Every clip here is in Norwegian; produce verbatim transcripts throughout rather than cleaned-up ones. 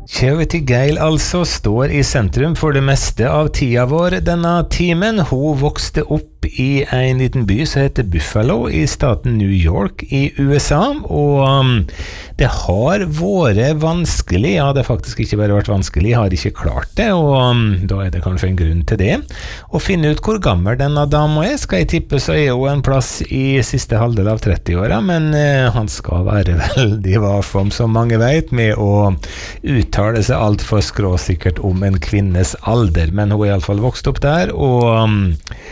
Charity Gale altså står i sentrum for det meste av tida vår denne timen. Hun vokste opp i en liten by som heter Buffalo i staten New York i U S A, og um, det har vært vanskelig, ja det har faktisk ikke bare vært vanskelig, har ikke klart det, og um, da er det kanskje en grunn til det. Å finne ut hvor gammel denne dama er, skal jeg tippe så er hun en plass i siste halvdel av tretti-åra, men uh, han skal være veldig varsom, som mange vet, med å uttale seg alt for skråsikkert om en kvinnes alder, men hun er i alle fall vokst opp der, og um,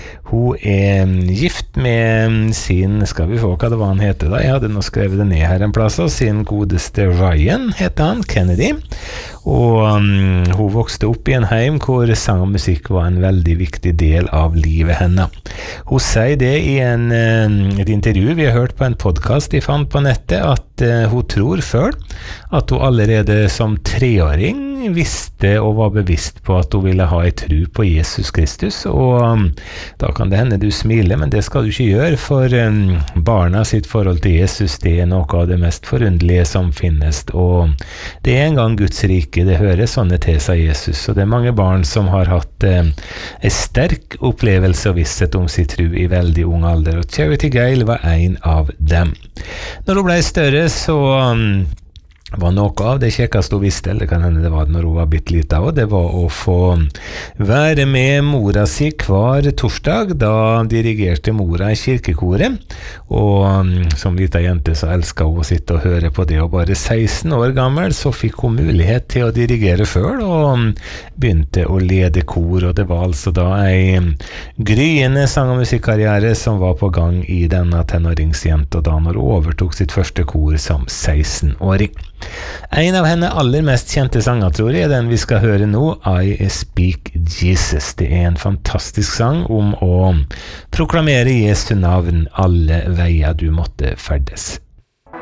hun er gift med sin, skal vi få hva det var han heter da, jeg hadde nå skrevet det ned her en plass, og sin godeste Ryan heter han, Kennedy, og um, hun vokste opp i en heim hvor sang og musikk var en veldig viktig del av livet henne. Hun sier det i en, et intervju vi har hørt på en podcast de fant på nettet, at uh, hun tror før at hun allerede som treåring visste og var bevisst på at hun ville ha et tro på Jesus Kristus, og um, da kan det hende du smiler, men det skal du ikke gjøre, for um, barna sitt forhold til Jesus, det er noe av det mest forunderlige som finnes, og det er en gang Guds rike, det hører sånne til seg Jesus, og det er mange barn som har hatt um, en sterk opplevelse og visshet om sitt tro i veldig ung alder, og Charity Gale var en av dem. Når hun ble større, så um, var noe av det kjekkeste hun visste, eller kan hende det var når hun var bitt lite, og det var å få være med mora si hver torsdag. Da dirigerte mora i kirkekoret, og um, som liten jente så elsket hun å sitte og høre på det, og bare seksten år gammel så fikk hun mulighet til å dirigere selv, og um, begynte å lede kor, og det var altså da en gryende sang- og musikkarriere som var på gang i denne tenåringsjenta da når hun overtok sitt første kor som seksten-åring. En av henne aller mest kjente sanger, tror jeg, er den vi skal høre nå, I Speak Jesus. Det er en fantastisk sang om å proklamere Jesu navn alle veier du måtte ferdes.